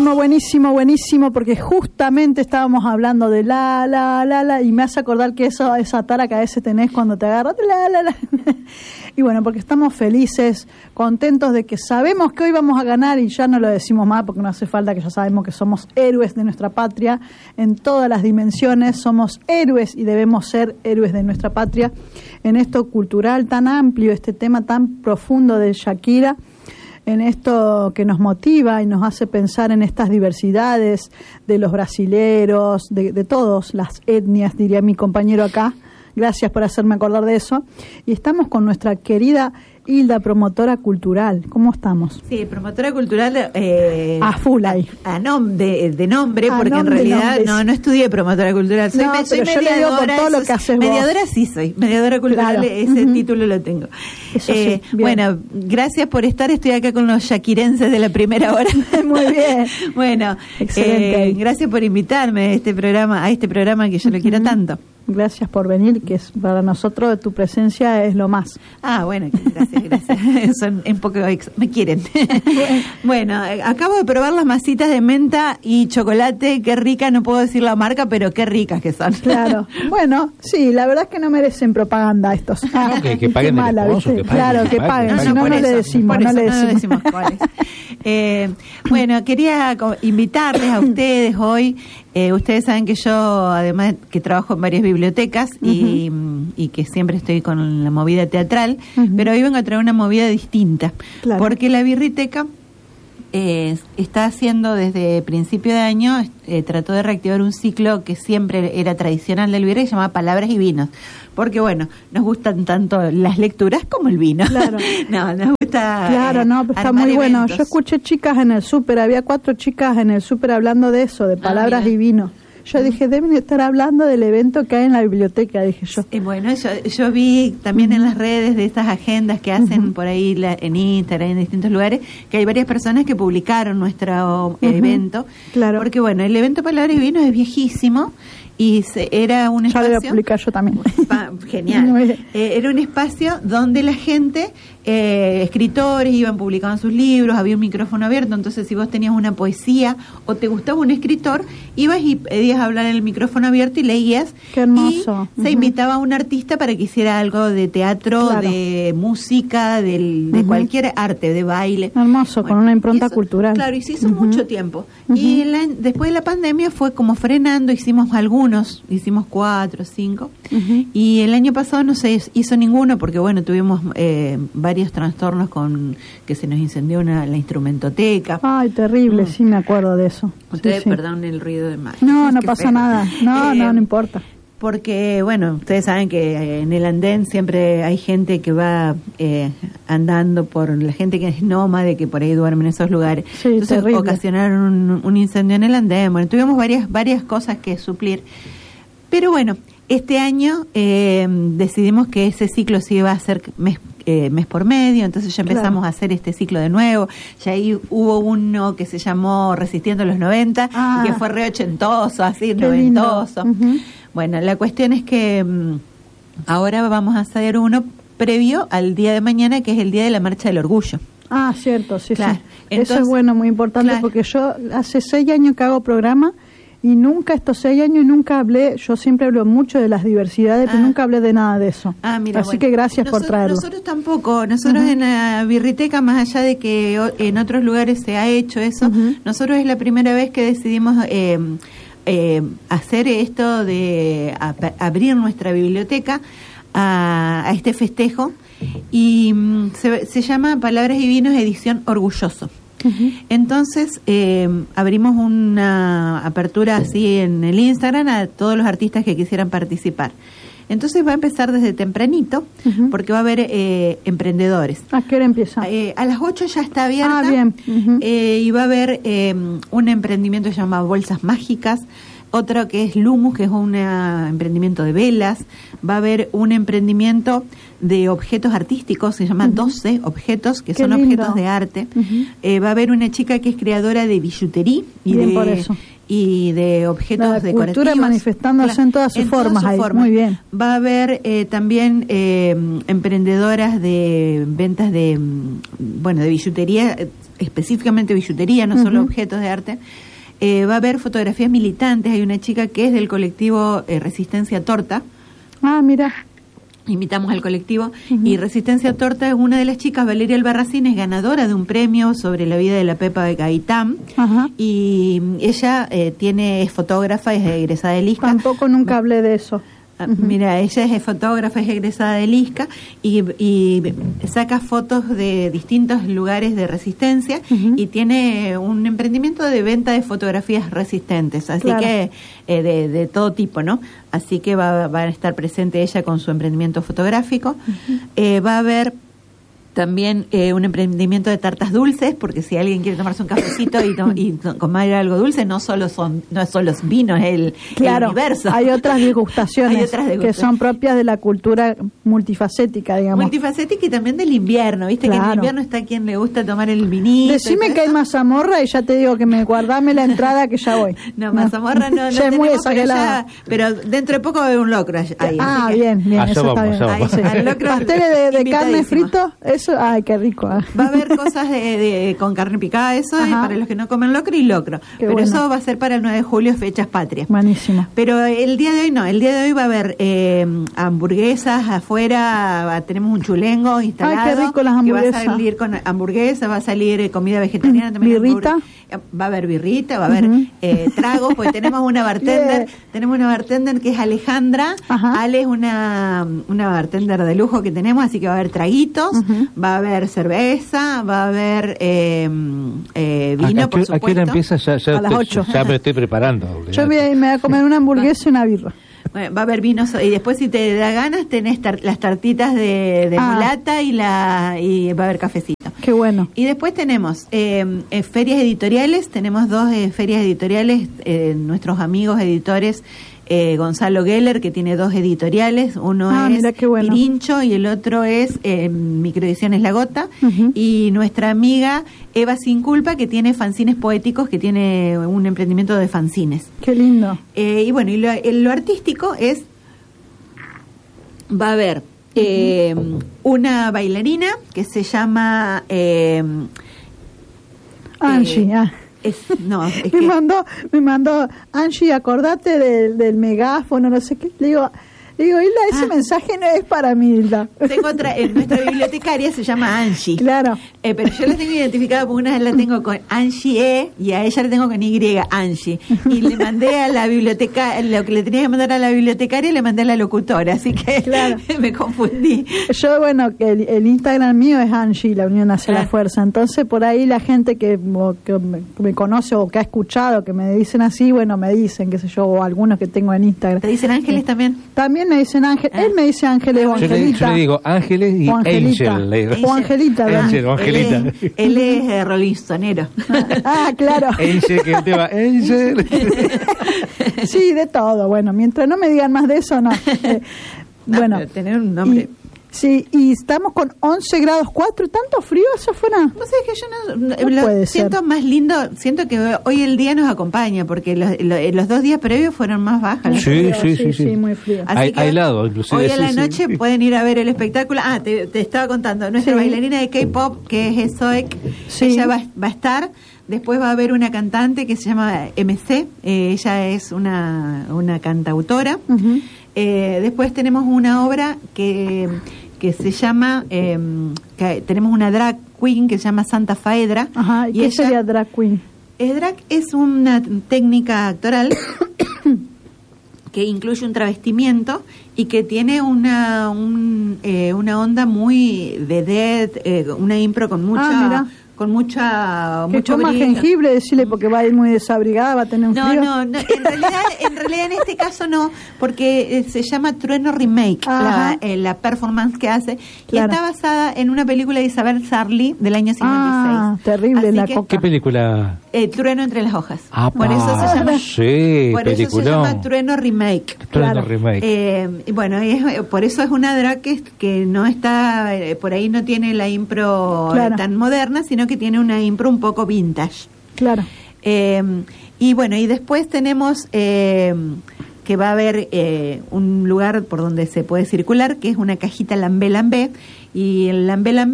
buenísimo, porque justamente estábamos hablando de la, y me hace acordar que esa tara que a veces tenés cuando te agarras, la. Y bueno, porque estamos felices, contentos de que sabemos que hoy vamos a ganar y ya no lo decimos más porque no hace falta, que ya sabemos que somos héroes de nuestra patria en todas las dimensiones, somos héroes y debemos ser héroes de nuestra patria en esto cultural tan amplio, este tema tan profundo de Shakira, en esto que nos motiva y nos hace pensar en estas diversidades de los brasileros, de todas las etnias, diría mi compañero acá. Gracias por hacerme acordar de eso. Y estamos con nuestra querida Hilda, promotora cultural. ¿Cómo estamos? Sí, promotora cultural. A full ahí. De nombre, porque en realidad no estudié promotora cultural. Soy mediadora. Todo lo que haces mediadora vos. Sí soy. Mediadora cultural, claro. Ese título lo tengo. Eso sí, bueno, gracias por estar. Estoy acá con los shakirenses de la primera hora. Muy bien. Bueno, excelente. Gracias por invitarme a este programa que yo lo quiero tanto. Gracias por venir, que es para nosotros tu presencia es lo más. Bueno, gracias. Son un poco me quieren. Bueno, acabo de probar las masitas de menta y chocolate, qué rica, no puedo decir la marca, pero qué ricas que son. Claro. Bueno, sí, la verdad es que no merecen propaganda estos. Que paguen mala, esposo, claro, que paguen, si no le decimos, no le decimos cuáles. Bueno, quería invitarles a ustedes hoy. Ustedes saben que yo, además que trabajo en varias bibliotecas y que siempre estoy con la movida teatral, pero hoy vengo a traer una movida distinta, claro. Porque la Birriteca está haciendo desde principio de año, trató de reactivar un ciclo que siempre era tradicional del Birre, que se llama Palabras y Vinos, porque bueno, nos gustan tanto las lecturas como el vino. Claro. Nos gusta. Claro, pero está muy bueno. Yo escuché chicas en el súper, había 4 chicas en el súper hablando de eso, de palabras y vino. Yo dije, deben estar hablando del evento que hay en la biblioteca, dije yo. Bueno, yo vi también en las redes de estas agendas que hacen por ahí en Instagram, en distintos lugares, que hay varias personas que publicaron nuestro evento. Claro. Porque bueno, el evento Palabras y Vinos es viejísimo y era un espacio... Ya lo voy a publicar yo también. Genial. Era un espacio donde la gente, escritores, iban publicando sus libros, había un micrófono abierto, entonces si vos tenías una poesía o te gustaba un escritor, ibas y pedías hablar en el micrófono abierto y leías. Qué hermoso. Y se invitaba a un artista para que hiciera algo de teatro, claro. De música, de cualquier arte, de baile. Hermoso, con una impronta cultural. Claro, y se hizo mucho tiempo. Y después de la pandemia fue como frenando, hicimos 4 o 5, y el año pasado no se hizo ninguno porque bueno, tuvimos varios trastornos con que se nos incendió la instrumentoteca. Ay, terrible, sí me acuerdo de eso. Ustedes perdón el ruido de mar. No pasa nada, no importa. Porque, bueno, ustedes saben que en el andén siempre hay gente que va andando por la gente que es nómade, que por ahí duerme en esos lugares. Sí, entonces terrible. Ocasionaron un incendio en el andén. Bueno, tuvimos varias cosas que suplir. Pero bueno, este año decidimos que ese ciclo se iba a hacer mes por medio, entonces ya empezamos a hacer este ciclo de nuevo. Ya ahí hubo uno que se llamó Resistiendo los 90, que fue re ochentoso, así, noventoso. Bueno, la cuestión es que ahora vamos a hacer uno previo al día de mañana, que es el día de la Marcha del Orgullo. Cierto, sí, claro. sí. Entonces, eso es bueno, muy importante, claro. Porque yo hace 6 años que hago programa y estos 6 años nunca hablé, yo siempre hablo mucho de las diversidades, pero nunca hablé de nada de eso. Mira, así que gracias por traerlo. Nosotros tampoco, nosotros en la Birriteca, más allá de que en otros lugares se ha hecho eso, nosotros es la primera vez que decidimos hacer esto de abrir nuestra biblioteca a este festejo, y se llama Palabras y Vinos edición Orgulloso. Entonces abrimos una apertura así en el Instagram a todos los artistas que quisieran participar. Entonces va a empezar desde tempranito, porque va a haber emprendedores. ¿A qué hora empieza? A las 8 ya está abierta. Bien. Y va a haber un emprendimiento que se llama Bolsas Mágicas, otro que es Lumus, que es un emprendimiento de velas. Va a haber un emprendimiento de objetos artísticos, se llama 12 objetos, que son objetos de arte. Va a haber una chica que es creadora de billutería y de objetos decorativos. Cultura manifestándose en todas sus formas. Muy bien. Va a haber también emprendedoras de ventas de billutería. específicamente billutería, no solo objetos de arte. Va a haber fotografías militantes. Hay una chica que es del colectivo Resistencia Torta. Ah, mira. Invitamos al colectivo. Y Resistencia Torta es una de las chicas. Valeria Albarracín es ganadora de un premio sobre la vida de la Pepa de Gaitán. Y ella es fotógrafa, es egresada del ISCA. Tampoco nunca hablé de eso. Mira, ella es fotógrafa, es egresada del ISCA y saca fotos de distintos lugares de resistencia y tiene un emprendimiento de venta de fotografías resistentes, así que de todo tipo, ¿no? Así que va a estar presente ella con su emprendimiento fotográfico. Va a haber también un emprendimiento de tartas dulces, porque si alguien quiere tomarse un cafecito y comer algo dulce, no es solo vinos, el universo. Hay otras degustaciones, que son propias de la cultura multifacética, digamos. Multifacética y también del invierno, ¿viste? Que en el invierno está quien le gusta tomar el vinito. Decime que hay mazamorra y ya te digo que guardame la entrada que ya voy. No, mazamorra no ya es muy exagerada. Pero dentro de poco va a haber un locro ahí. Bien, eso está bien. Pasteles de carne frito, eso, ay, qué rico. Va a haber cosas con carne picada, eso, para los que no comen locro y locro. Qué pero eso va a ser para el 9 de julio, fechas patrias. Buenísimo. Pero el día de hoy no, el día de hoy va a haber hamburguesas afuera, tenemos un chulengo instalado. Ay, qué rico las hamburguesas. Que va a salir con hamburguesas, va a salir comida vegetariana también. ¿Birrita? Va a haber birrita, va a haber tragos, pues tenemos una bartender, que es Alejandra. Ale es una bartender de lujo que tenemos, así que va a haber traguitos, va a haber cerveza, va a haber vino, por supuesto. ¿A qué hora empieza? A las 8. Ya me estoy preparando. Yo me voy a comer una hamburguesa y una birra. Bueno, va a haber vinos y después, si te da ganas, tenés las tartitas de mulata y va a haber cafecito. Qué bueno. Y después tenemos ferias editoriales. Tenemos 2 ferias editoriales. Nuestros amigos editores, Gonzalo Geller, que tiene 2 editoriales. Uno es Pirincho y el otro es Microediciones La Gota. Y nuestra amiga Eva Sin Culpa, que tiene fanzines poéticos, que tiene un emprendimiento de fanzines. Qué lindo. Y bueno, y lo artístico es, va a haber una bailarina que se llama Angie. Me mandó Angie, acordate del megáfono, no sé qué. Le digo, Hilda, ese mensaje no es para mí, Hilda. Tengo nuestra bibliotecaria se llama Angie. Claro. Pero yo la tengo identificada porque una la tengo con Angie y a ella la tengo con Y, Angie. Y le mandé a la biblioteca, lo que le tenía que mandar a la bibliotecaria, le mandé a la locutora, así que me confundí. Yo, que el Instagram mío es Angie, la Unión hace la fuerza. Entonces, por ahí la gente que me conoce o que ha escuchado, que me dicen así, me dicen, qué sé yo, o algunos que tengo en Instagram. ¿Te dicen Ángeles también? También me dicen Ángel, él me dice Ángeles o Angelita. Yo le digo Ángeles y Angel. O Angelita. Angel o Angelita. Él es rolistonero. Claro. Angel, que te va, Angel. Sí, de todo. Bueno, mientras no me digan más de eso, no. Tener un nombre. Sí, y estamos con 11 grados 4, ¿tanto frío eso fuera? No sé, que yo no siento más lindo, siento que hoy el día nos acompaña, porque los 2 días previos fueron más bajas. Sí, muy frío. Hay helado, inclusive. Hoy a la noche pueden ir a ver el espectáculo. Te estaba contando, nuestra bailarina de K-pop, que es Zoek, ella va a estar. Después va a haber una cantante que se llama MC, ella es una cantautora. Después tenemos una obra que se llama, que tenemos una drag queen que se llama Santa Faedra. ¿Y qué sería drag queen? Drag es una técnica actoral que incluye un travestimiento y que tiene una onda muy vedette, una impro con mucha... con mucho más jengibre, decirle, porque va a ir muy desabrigada, va a tener un frío. No, en realidad en este caso no, porque se llama Trueno Remake, la performance que hace, y está basada en una película de Isabel Sarli del año 56. Terrible. Así ¿Qué película? Trueno entre las hojas. Por eso se llama eso se llama Trueno Remake. Trueno Remake. Por eso es una drag que no está, por ahí no tiene la impro tan moderna, sino que tiene una impro un poco vintage. Claro. Y después tenemos que va a haber un lugar por donde se puede circular, que es una cajita Lambé Lambé, y el Lambé Lambé